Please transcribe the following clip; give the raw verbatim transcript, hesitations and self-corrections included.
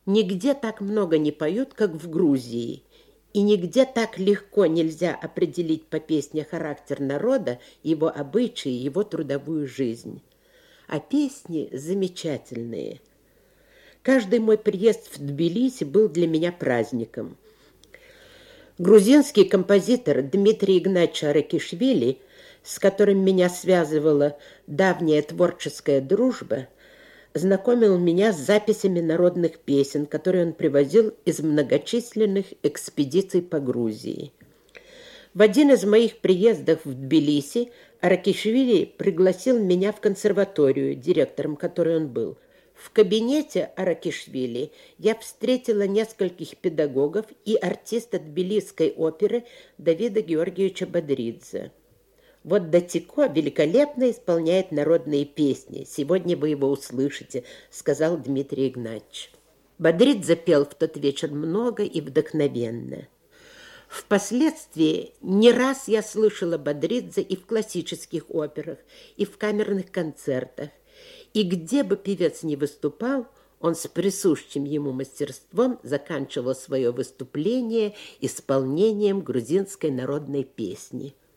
Нигде так много не поют, как в Грузии, и нигде так легко нельзя определить по песне характер народа, его обычаи, его трудовую жизнь. А песни замечательные. Каждый мой приезд в Тбилиси был для меня праздником. Грузинский композитор Дмитрий Игнатьевич Аракишвили, с которым меня связывала давняя творческая дружба, знакомил меня с записями народных песен, которые он привозил из многочисленных экспедиций по Грузии. В один из моих приездов в Тбилиси Аракишвили пригласил меня в консерваторию, директором которой он был. В кабинете Аракишвили я встретила нескольких педагогов и артиста Тбилисской оперы Давида Георгиевича Бодридзе. Вот Датико великолепно исполняет народные песни. Сегодня вы его услышите, сказал Дмитрий Игнатьевич. Бодридзе пел в тот вечер много и вдохновенно. Впоследствии не раз я слышала Бодридзе и в классических операх, и в камерных концертах. И где бы певец ни выступал, он с присущим ему мастерством заканчивал свое выступление исполнением грузинской народной песни.